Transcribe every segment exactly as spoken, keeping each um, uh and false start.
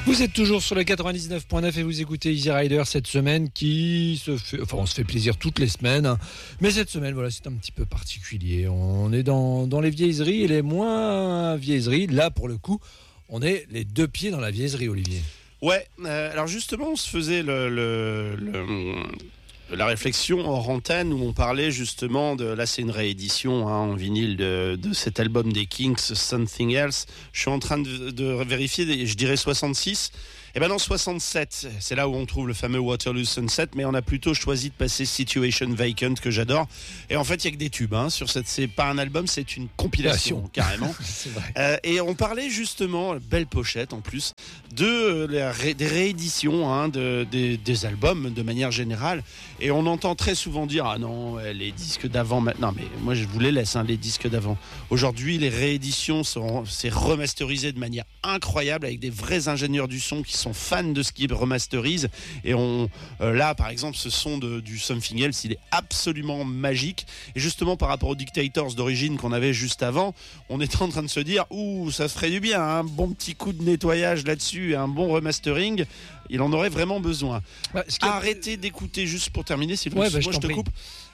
Vous êtes toujours sur le quatre-vingt-dix-neuf point neuf et vous écoutez Easy Rider cette semaine qui se fait... Enfin, on se fait plaisir toutes les semaines, hein, mais cette semaine, voilà, c'est un petit peu particulier. On est dans, dans les viennoiseries et les moins viennoiseries. Là, pour le coup, on est les deux pieds dans la viennoiserie, Olivier. Ouais, euh, alors justement, on se faisait le... le, le... la réflexion hors antenne où on parlait justement de, là c'est une réédition hein, en vinyle de, de cet album des Kinks, Something Else. Je suis en train de, de vérifier, je dirais soixante-six. Et ben non, soixante-sept, c'est là où on trouve le fameux Waterloo Sunset, mais on a plutôt choisi de passer Situation Vacant, que j'adore. Et en fait, il y a que des tubes hein, sur cette. C'est pas un album, c'est une compilation, carrément. C'est vrai. Euh, et on parlait justement, belle pochette en plus, de euh, la ré, des rééditions hein, de, des, des albums de manière générale. Et on entend très souvent dire ah non, les disques d'avant maintenant. Mais moi, je vous les laisse hein, les disques d'avant. Aujourd'hui, les rééditions sont c'est remasterisé de manière incroyable avec des vrais ingénieurs du son qui sont fans de ce qu'ils remasterisent et on euh, là par exemple ce son de, du Something Else il est absolument magique et justement par rapport aux Dictators d'origine qu'on avait juste avant on était en train de se dire ouh ça ferait du bien un hein, bon petit coup de nettoyage là-dessus un bon remastering il en aurait vraiment besoin. Ouais, a... arrêtez d'écouter juste pour terminer s'il vous plaît, ouais, bah, moi je, je te coupe.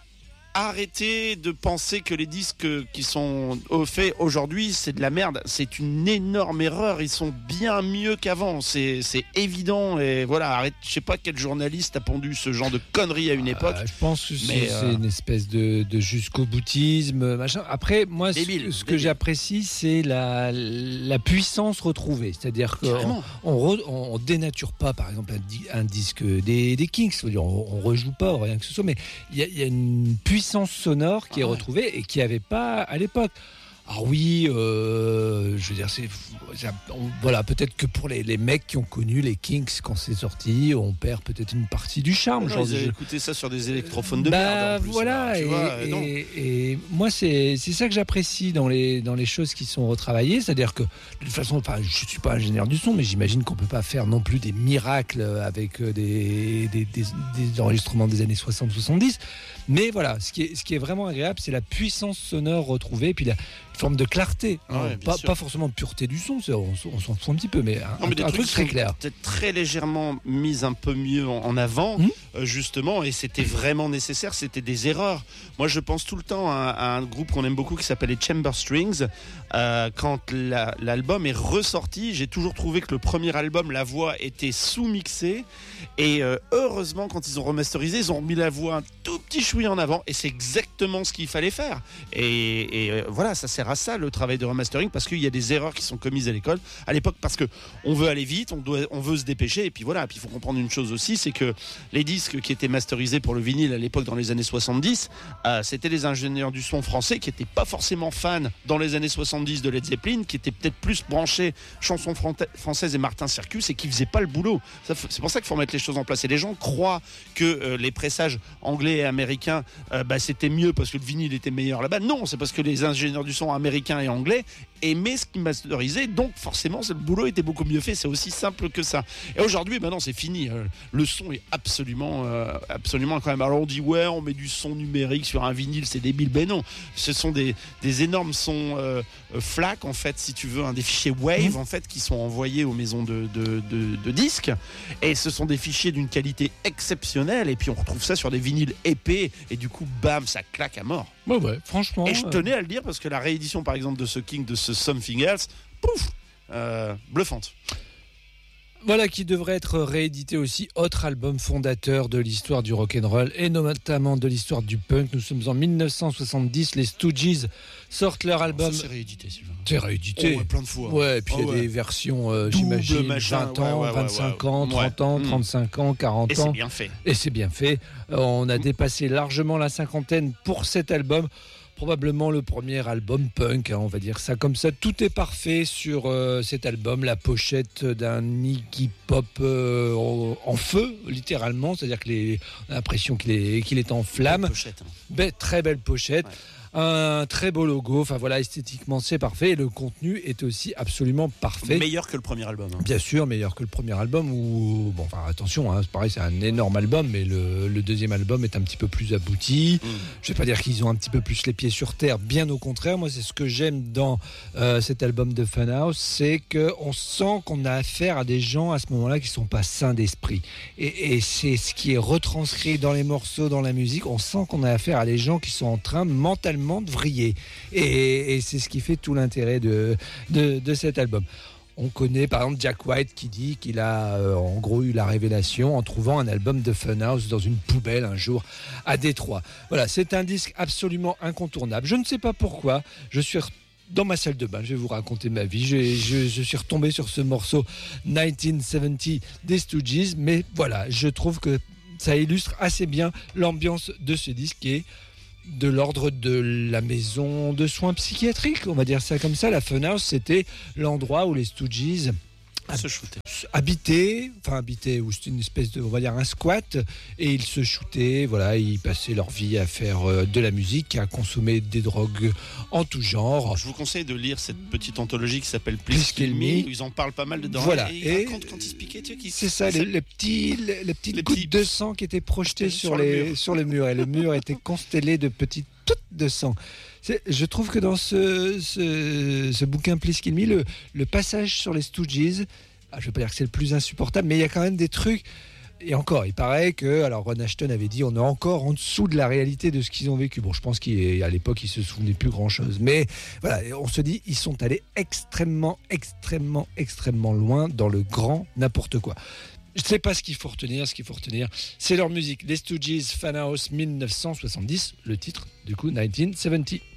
Arrêtez de penser que les disques qui sont faits aujourd'hui, c'est de la merde. C'est une énorme erreur. Ils sont bien mieux qu'avant. C'est, c'est évident. Et voilà, arrête. Je sais pas quel journaliste a pondu ce genre de conneries à une époque. Euh, je pense que c'est, mais, c'est euh... une espèce de, de jusqu'au boutisme, machin. Après, moi, débile, ce, ce que j'apprécie, c'est la, la puissance retrouvée. C'est-à-dire qu'on on, re, on dénature pas, par exemple, un, un disque des, des Kinks. On, on rejoue pas, rien que ce soit. Mais il y, y a une puissance sonore qui est ah ouais. retrouvée et qui n'y avait pas à l'époque. Ah oui, euh, je veux dire, c'est, c'est on, voilà, peut-être que pour les, les mecs qui ont connu les Kinks quand c'est sorti, on perd peut-être une partie du charme. Non, genre ils avaient de... écouté ça sur des électrophones de bah, merde. En plus, voilà, là, et, vois, et, et, et moi c'est c'est ça que j'apprécie dans les dans les choses qui sont retravaillées, c'est-à-dire que de toute façon, enfin, je suis pas ingénieur du son, mais j'imagine qu'on peut pas faire non plus des miracles avec des des, des, des enregistrements des années soixante soixante-dix. Mais voilà, ce qui est ce qui est vraiment agréable, c'est la puissance sonore retrouvée, puis la forme de clarté, ah ouais, pas, pas forcément de pureté du son, on, on s'en fout un petit peu, mais un, non, mais un, un truc très clair. Peut-être très légèrement mis un peu mieux en, en avant, mmh. euh, justement, et c'était vraiment nécessaire, c'était des erreurs. Moi, je pense tout le temps à, à un groupe qu'on aime beaucoup qui s'appelle les Chamber Strings. Euh, quand la, l'album est ressorti, j'ai toujours trouvé que le premier album, la voix était sous-mixée, et euh, heureusement, quand ils ont remasterisé, ils ont mis la voix un tout petit chouïa en avant, et c'est exactement ce qu'il fallait faire. Et, et euh, voilà, ça sert à ça le travail de remastering parce qu'il y a des erreurs qui sont commises à l'école à l'époque parce que on veut aller vite, on doit, on veut se dépêcher et puis voilà. Et puis il faut comprendre une chose aussi, c'est que les disques qui étaient masterisés pour le vinyle à l'époque dans les années soixante-dix, euh, c'était les ingénieurs du son français qui n'étaient pas forcément fans dans les années soixante-dix de Led Zeppelin, qui étaient peut-être plus branchés chansons françaises et Martin Circus et qui faisaient pas le boulot. Ça, c'est pour ça qu'il faut mettre les choses en place. Et les gens croient que euh, les pressages anglais et américains, euh, bah, c'était mieux parce que le vinyle était meilleur là-bas. Non, c'est parce que les ingénieurs du son américains et anglais aimaient ce qu'ils masterisaient, donc forcément le boulot était beaucoup mieux fait. C'est aussi simple que ça. Et aujourd'hui, maintenant, c'est fini. Le son est absolument, euh, absolument incroyable. Alors on dit ouais, on met du son numérique sur un vinyle, c'est débile. Ben non, ce sont des, des énormes sons euh, FLAC en fait, si tu veux, hein, des fichiers Wave mmh. en fait qui sont envoyés aux maisons de, de, de, de disques. Et ce sont des fichiers d'une qualité exceptionnelle. Et puis on retrouve ça sur des vinyles épais. Et du coup, bam, ça claque à mort. Ouais, ouais, franchement. Et je tenais à le dire parce que la réédition, par exemple, de ce King, de ce Something Else, pouf, euh, bluffante. Voilà qui devrait être réédité aussi, autre album fondateur de l'histoire du rock'n'roll et notamment de l'histoire du punk. Nous sommes en dix-neuf cent soixante-dix, les Stooges sortent leur album. Ça, c'est réédité, Sylvain. C'est réédité. Oh, ouais, plein de fois. Ouais, et puis il oh, y a ouais. des versions, euh, j'imagine, machin, vingt ans, ouais, ouais, vingt-cinq ouais, ouais. ans, trente ans, trente-cinq ans, quarante et ans. Et c'est bien fait. Et c'est bien fait. Euh, on a dépassé largement la cinquantaine pour cet album. Probablement le premier album punk, hein, on va dire ça comme ça. Tout est parfait sur euh, cet album. La pochette d'un Iggy Pop euh, en, en feu, littéralement. C'est-à-dire qu'on a l'impression qu'il est, qu'il est en flamme. Belle pochette. Hein. Be- très belle pochette. Ouais. un très beau logo. Enfin voilà, esthétiquement c'est parfait. Et le contenu est aussi absolument parfait. Meilleur que le premier album. Hein. Bien sûr, meilleur que le premier album. Où, bon, enfin attention, hein, c'est pareil, c'est un énorme album, mais le, le deuxième album est un petit peu plus abouti. Mmh. Je vais pas dire qu'ils ont un petit peu plus les pieds sur terre. Bien au contraire, moi c'est ce que j'aime dans euh, cet album de Funhouse, c'est qu'on sent qu'on a affaire à des gens à ce moment-là qui sont pas sains d'esprit. Et, et c'est ce qui est retranscrit dans les morceaux, dans la musique. On sent qu'on a affaire à des gens qui sont en train mentalement de vriller. Et, et c'est ce qui fait tout l'intérêt de, de, de cet album. On connaît par exemple Jack White qui dit qu'il a euh, en gros eu la révélation en trouvant un album de Funhouse dans une poubelle un jour à Détroit. Voilà, c'est un disque absolument incontournable. Je ne sais pas pourquoi, je suis dans ma salle de bain, je vais vous raconter ma vie. Je, je, je suis retombé sur ce morceau dix-neuf cent soixante des Stooges, mais voilà, je trouve que ça illustre assez bien l'ambiance de ce disque qui est de l'ordre de la maison de soins psychiatriques, on va dire ça comme ça. La Funhouse, c'était l'endroit où les Stooges se shootaient. Habitaient, enfin habitaient, ou c'était une espèce de, on va dire un squat, et ils se shootaient, voilà, ils passaient leur vie à faire euh, de la musique, à consommer des drogues en tout genre. Je vous conseille de lire cette petite anthologie qui s'appelle Please Kill Me, où ils en parlent pas mal dedans. Voilà. Et, et quand, quand ils se piquaient, tu vois, qui... c'est ça, les, les petits, les, les petites les gouttes petits... de sang qui étaient projetées sur, sur, les, le sur le mur, et le mur était constellé de petites toutes de sang. C'est, je trouve que dans ce, ce, ce bouquin Please Kill Me, le, le passage sur les Stooges, ah, je ne vais pas dire que c'est le plus insupportable, mais il y a quand même des trucs. Et encore, il paraît que, alors Ron Ashton avait dit, on est encore en dessous de la réalité de ce qu'ils ont vécu. Bon, je pense qu'à l'époque, ils se souvenaient plus grand-chose. Mais voilà, on se dit, ils sont allés extrêmement, extrêmement, extrêmement loin dans le grand n'importe quoi. Je ne sais pas ce qu'il faut retenir. Ce qu'il faut retenir, c'est leur musique. Les Stooges, Funhouse, dix-neuf cent soixante-dix, le titre, du coup, dix-neuf cent soixante.